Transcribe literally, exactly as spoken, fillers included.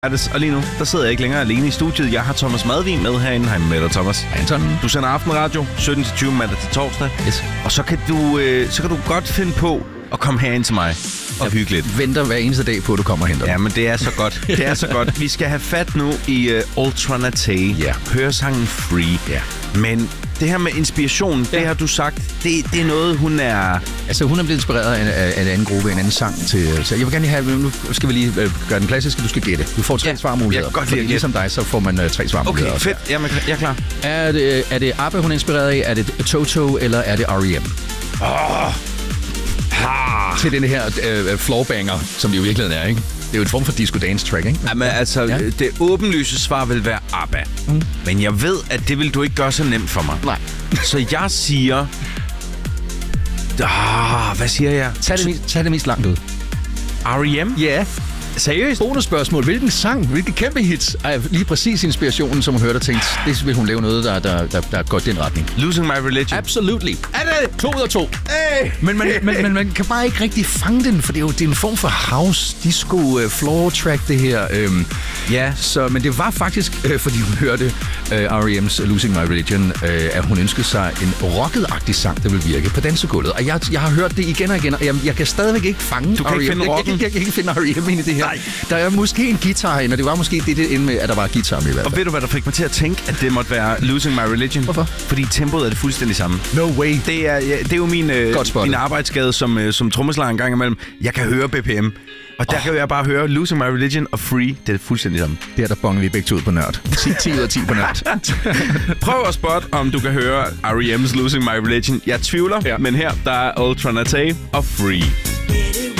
Og lige nu, der sidder jeg ikke længere alene i studiet. Jeg har Thomas Madvin med herinde. Hej med dig, Thomas. Hej, Anton. Du sender aftenradio sytten til tyve mandag til torsdag. Yes. Og så kan, du, øh, så kan du godt finde på at komme herind til mig og jeg hygge lidt. Venter hver eneste dag på, at du kommer og henter Ja, men det er så godt. Det er så godt. Vi skal have fat nu i uh, Ultra Naté. Ja. Høre sangen Free. Ja. Men det her med inspiration, ja. det har du sagt, det, det er noget, hun er... Altså, hun er blevet inspireret af, af en anden gruppe, en anden sang til... Så jeg vil gerne have... Nu skal vi lige øh, gøre den klassiske, du skal gætte. Du får tre ja. svarmuligheder. Jeg kan godt lide ligesom dig, så får man øh, tre svarmuligheder. Okay, fedt. Også. Jamen, jeg er klar. Er det, er det ABBA, hun er inspireret af? Er det Toto, eller er det R E M? Åh... Oh. Til den her øh, floorbanger, som det jo i virkeligheden er, ikke? Det er jo en form for disco-dance-track, ikke? Jamen altså, ja. det åbenlyse svar vil være ABBA. Mm. Men jeg ved, at det vil du ikke gøre så nemt for mig. Nej. Så jeg siger... Ah, hvad siger jeg? Tag det, mest, tag det mest langt ud. R E M? Ja. Yeah. Seriøst? Bonusspørgsmål. Hvilken sang, hvilke kæmpe hits er lige præcis inspirationen, som hun hørte og tænkte, det vil hun lave noget, der, der, der, der går den retning? Losing My Religion. Absolutely. Er det? To ud af to. Hey. Men, man, men, men man kan bare ikke rigtig fange den, for det er jo det er en form for house, disco, uh, floor track, det her. Øhm, ja, så, men det var faktisk, øh, fordi hun hørte øh, R E M's Losing My Religion, øh, at hun ønskede sig en rocket-agtig sang, der vil virke på dansegulvet. Og jeg, jeg har hørt det igen og igen, og jeg, jeg kan stadigvæk ikke fange Du kan R E M. ikke finde rocken? Jeg, jeg, jeg, jeg kan ikke finde R E M ind i det her. Nej. Der er måske en guitar ind, og det var måske det, det endte med, at der var guitar med i hvert fald. Og ved du, hvad der fik mig til at tænke, at det måtte være Losing My Religion? Hvorfor? Fordi tempoet er det fuldstændig samme. No way. Det er, ja, det er jo min, øh, min arbejdsskade som, øh, som trommeslager en gang imellem. Jeg kan høre B P M. Og der oh. kan jeg bare høre Losing My Religion og Free. Det er fuldstændig samme. Det er der bonger vi begge to ud på nørd. ti ud af ti på nørd. Prøv at spotte, om du kan høre R E M's Losing My Religion. Jeg tvivler, ja. Men her der er Ultra Naté og Free.